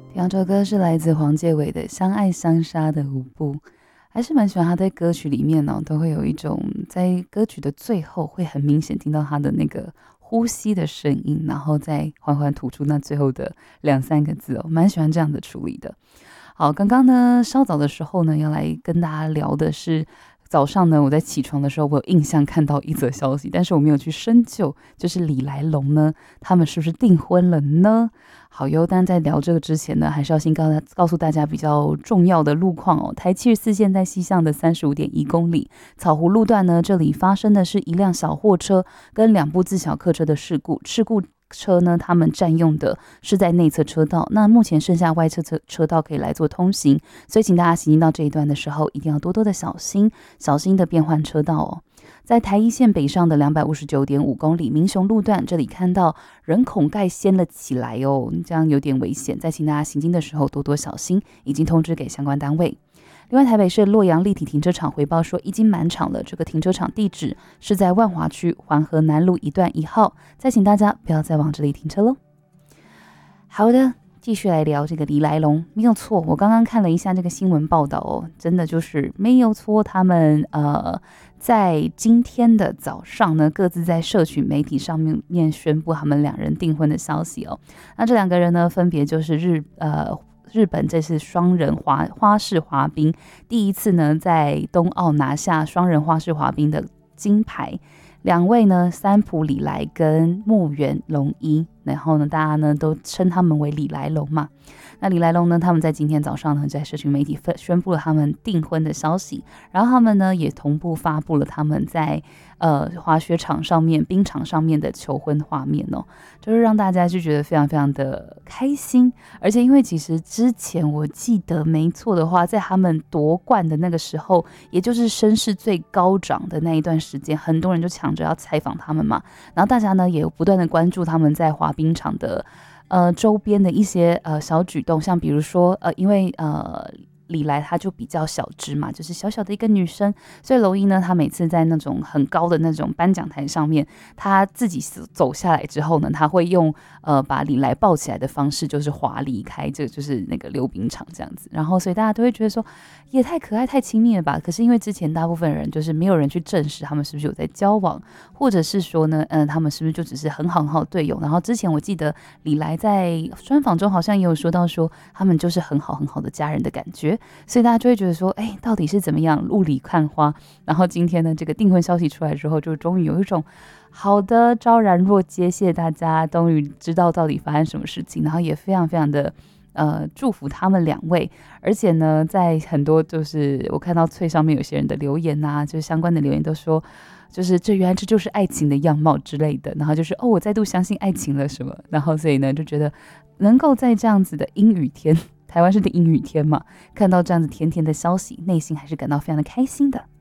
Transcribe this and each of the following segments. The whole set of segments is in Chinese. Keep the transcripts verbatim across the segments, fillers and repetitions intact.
第二首歌是来自黄介伟的《相爱相杀的舞步》，还是蛮喜欢他在歌曲里面呢、哦，都会有一种在歌曲的最后会很明显听到他的那个呼吸的声音，然后再缓缓吐出那最后的两三个字哦，蛮喜欢这样的处理的。好，刚刚呢稍早的时候呢，要来跟大家聊的是。早上呢，我在起床的时候，我有印象看到一则消息，但是我没有去深究，就是李来龙呢，他们是不是订婚了呢？好哟，但在聊这个之前呢，还是要先告告诉大家比较重要的路况哦。台七十四线在西向的三十五点一公里，草湖路段呢，这里发生的是一辆小货车跟两部自小客车的事故，事故。车呢，他们占用的是在内侧车道，那目前剩下外侧车车道可以来做通行，所以请大家行进到这一段的时候，一定要多多的小心，小心的变换车道哦。在台一线北上的两百五十九点五公里民雄路段，这里看到人孔盖掀了起来哦，这样有点危险，在请大家行经的时候多多小心，已经通知给相关单位。另外，台北市洛阳立体停车场回报说已经满场了，这个停车场地址是在万华区环河南路一段一号，再请大家不要再往这里停车喽。好的，继续来聊这个李来龙，没有错，我刚刚看了一下这个新闻报道哦，真的就是没有错，他们呃在今天的早上呢，各自在社群媒体上面面宣布他们两人订婚的消息哦。那这两个人呢，分别就是日呃。日本这次双人滑花式滑冰第一次呢，在冬奥拿下双人花式滑冰的金牌。两位呢，三浦里来跟木原龙一，然后呢，大家呢都称他们为李来龙嘛。那李来龙呢，他们在今天早上呢，在社群媒体宣布了他们订婚的消息，然后他们呢也同步发布了他们在呃滑雪场上面、冰场上面的求婚画面哦，就是让大家就觉得非常非常的开心。而且因为其实之前我记得没错的话，在他们夺冠的那个时候，也就是声势最高涨的那一段时间，很多人就抢着要采访他们嘛，然后大家呢也不断的关注他们在滑冰场的。呃，周边的一些呃小举动，像比如说呃，因为呃李来她就比较小只嘛，就是小小的一个女生，所以龙一呢，她每次在那种很高的那种颁奖台上面，她自己走下来之后呢，她会用呃把李来抱起来的方式，就是滑离开，这就是那个溜冰场这样子。然后所以大家都会觉得说，也太可爱、太亲密了吧？可是因为之前大部分人就是没有人去证实他们是不是有在交往，或者是说呢，嗯、呃，他们是不是就只是很好很好的队友？然后之前我记得李来在专访中好像也有说到说，他们就是很好很好的家人的感觉。所以大家就会觉得说，哎，到底是怎么样雾里看花？然后今天呢，这个订婚消息出来之后，就终于有一种好的昭然若揭，谢谢大家，终于知道到底发生什么事情，然后也非常非常的呃祝福他们两位。而且呢，在很多就是我看到脆上面有些人的留言啊，就是相关的留言都说。就是这原来这就是爱情的样貌之类的，然后就是哦，我再度相信爱情了什么，然后所以呢就觉得能够在这样子的阴雨天，台湾是的阴雨天嘛，看到这样子甜甜的消息，内心还是感到非常的开心的。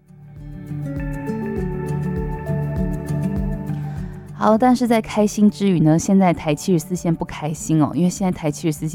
好，但是在开心之余呢，现在台七十四线不开心哦，因为现在台七十四线